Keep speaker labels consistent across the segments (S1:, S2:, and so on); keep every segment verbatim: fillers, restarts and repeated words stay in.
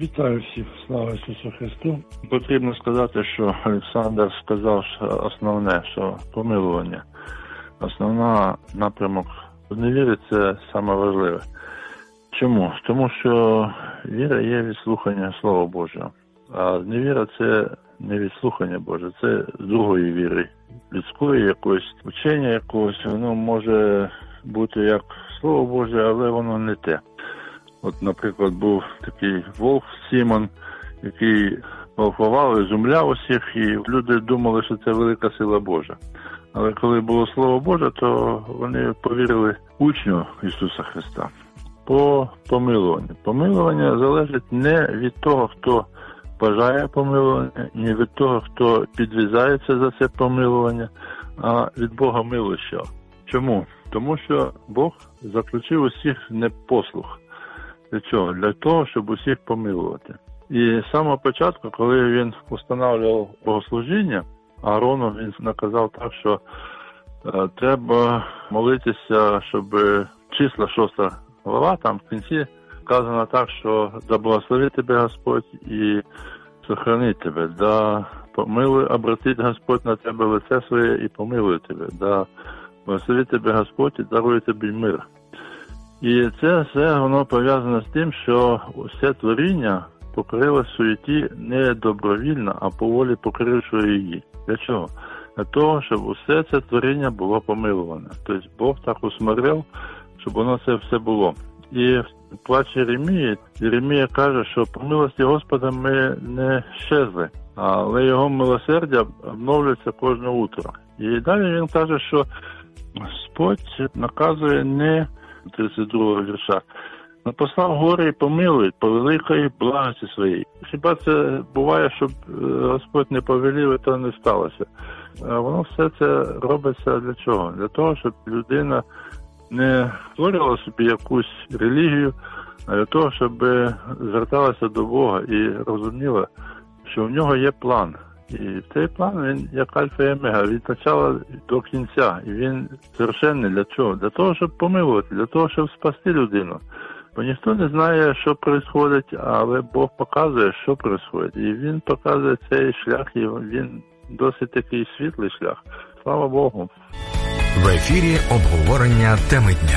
S1: Вітаю всіх, слава Ісусу Христу.
S2: Потрібно сказати, що Олександр сказав основне, що помилування. Основна напрямок в невірі – це саме важливе. Чому? Тому що віра є від слухання Слова Божого. А невіра – це не від слухання Боже, це з другої віри. Людської якоїсь, учення якогось, воно може бути як Слово Боже, але воно не те. От, наприклад, був такий вовк Сімон, який волхвував і зумляв усіх, і люди думали, що це велика сила Божа. Але коли було Слово Боже, то вони повірили учню Ісуса Христа. По помилуванню. Помилування залежить не від того, хто бажає помилування, не від того, хто підв'язається за це помилування, а від Бога милощого. Чому? Тому що Бог заключив усіх непослух. Для чого? Для того, щоб усіх помилувати. І з самого початку, коли він встановлював богослужіння, Аарону він наказав так, що е, треба молитися, щоб числа шоста глава, там в кінці сказано так, що да благословить тебе Господь і сохранить тебе, да помилуй, обратить Господь на тебе лице своє і помилує тебе, да благословить тебе Господь і дарує тобі мир. І це все воно пов'язано з тим, що усе творіння покорило суєті не добровільно, а по волі покорившого її. Для чого? Для того, щоб усе це творіння було помилуване. Тобто Бог так усмирив, щоб воно це все було. І в плачі Єремії, Єремія каже, що по милості Господа ми не щезли, але його милосердя обновлюється кожне утро. І далі він каже, що Господь наказує не тридцять другого вірша. Напослав гори і помилуй по великої благості своїй. Хіба це буває, щоб Господь не повелів, і то не сталося? Воно все це робиться для чого? Для того, щоб людина не створювала собі якусь релігію, а для того, щоб зверталася до Бога і розуміла, що в нього є план. І цей план, він як альфа і омега, від початку до кінця. І він совершенний для чого? Для того, щоб помилувати, для того, щоб спасти людину. Бо ніхто не знає, що відбувається, але Бог показує, що відбувається. І він показує цей шлях, і він досить такий світлий шлях. Слава Богу.
S3: В ефірі обговорення теми дня.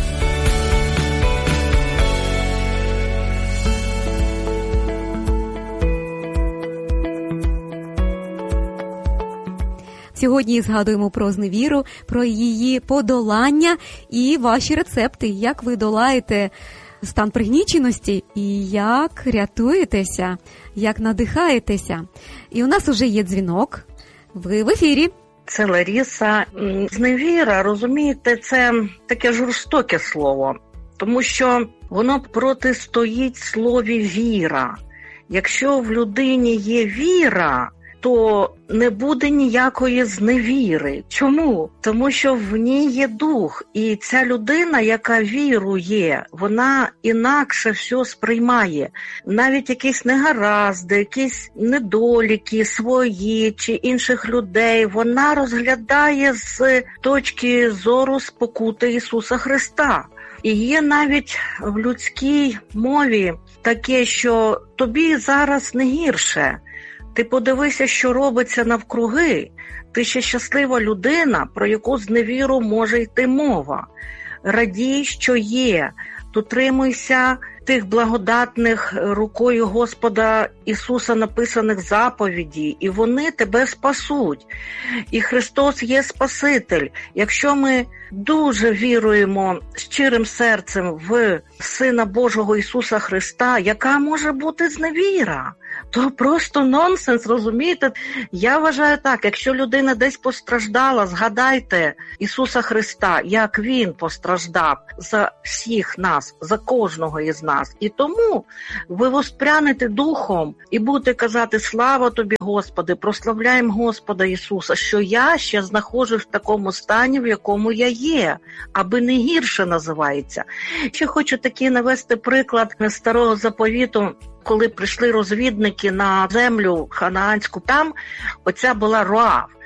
S4: Сьогодні згадуємо про зневіру, про її подолання і ваші рецепти, як ви долаєте стан пригніченості і як рятуєтеся, як надихаєтеся. І у нас уже є дзвінок. Ви в ефірі.
S5: Це Лариса. Зневіра, розумієте, це таке жорстоке слово, тому що воно протистоїть слові віра. Якщо в людині є віра, то не буде ніякої зневіри. Чому? Тому що в ній є дух. І ця людина, яка вірує, вона інакше все сприймає. Навіть якісь негаразди, якісь недоліки свої чи інших людей, вона розглядає з точки зору спокути Ісуса Христа. І є навіть в людській мові таке, що тобі зараз не гірше. Ти подивися, що робиться навкруги. Ти ще щаслива людина, про яку зневіру може йти мова. Радій, що є. Дотримуйся тих благодатних рукою Господа Ісуса написаних заповідей, і вони тебе спасуть. І Христос є Спаситель. Якщо ми дуже віруємо щирим серцем в Сина Божого Ісуса Христа, яка може бути зневіра? То просто нонсенс, розумієте? Я вважаю так, якщо людина десь постраждала, згадайте Ісуса Христа, як Він постраждав за всіх нас, за кожного із нас. І тому ви воспрянете духом і будете казати: слава тобі, Господи, прославляємо Господа Ісуса, що я ще знаходжусь в такому стані, в якому я є, аби не гірше називається. Ще хочу такий навести приклад Старого Заповіту. Коли прийшли розвідники на землю ханаанську, там оця була Роав.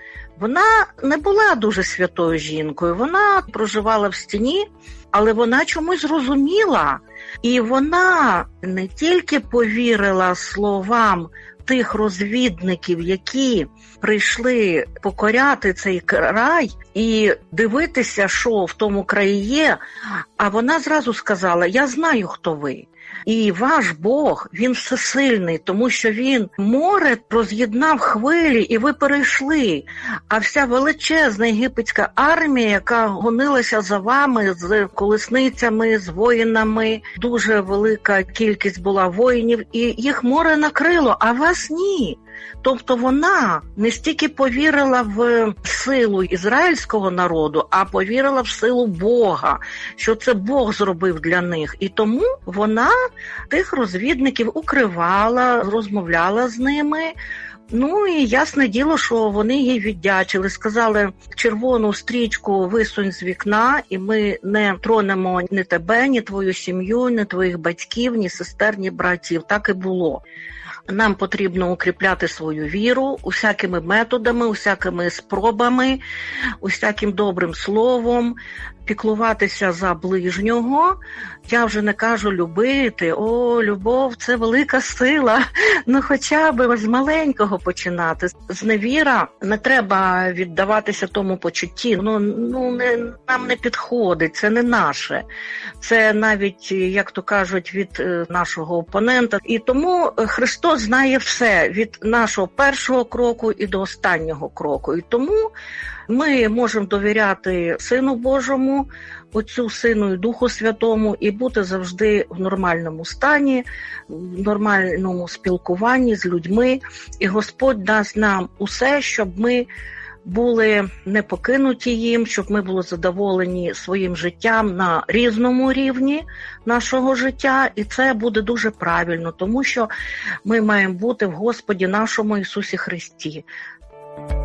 S5: Вона не була дуже святою жінкою, вона проживала в стіні, але вона чомусь зрозуміла. І вона не тільки повірила словам тих розвідників, які прийшли покоряти цей край і дивитися, що в тому краї є, а вона зразу сказала: я знаю, хто ви. І ваш Бог, він всесильний, тому що він море роз'єднав хвилі, і ви перейшли. А вся величезна єгипетська армія, яка гонилася за вами з колесницями, з воїнами, дуже велика кількість була воїнів, і їх море накрило, а вас ні. Тобто вона не стільки повірила в силу ізраїльського народу, а повірила в силу Бога, що це Бог зробив для них. І тому вона тих розвідників укривала, розмовляла з ними. Ну і ясне діло, що вони їй віддячили, сказали: червону стрічку висунь з вікна, і ми не тронемо ні тебе, ні твою сім'ю, ні твоїх батьків, ні сестер, ні братів. Так і було. Нам потрібно укріпляти свою віру усякими методами, усякими спробами, усяким добрим словом, піклуватися за ближнього. Я вже не кажу любити. О, любов – це велика сила. Ну хоча б з маленького починати. Зневіра, не треба віддаватися тому почутті. Ну, ну не, нам не підходить, це не наше. Це навіть, як то кажуть, від нашого опонента. І тому Христос знає все, від нашого першого кроку і до останнього кроку. І тому ми можемо довіряти Сину Божому, Отцю, Сину і Духу Святому, і бути завжди в нормальному стані, в нормальному спілкуванні з людьми. І Господь дасть нам усе, щоб ми були не покинуті їм, щоб ми були задоволені своїм життям на різному рівні нашого життя. І це буде дуже правильно, тому що ми маємо бути в Господі нашому Ісусі Христі.